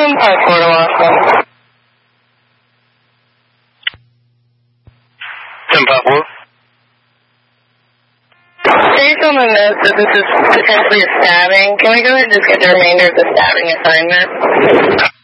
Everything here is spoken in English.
Port of Austin. 10-4. Based on the notes that this is potentially a stabbing, can we go ahead and just get the remainder of the stabbing assignment?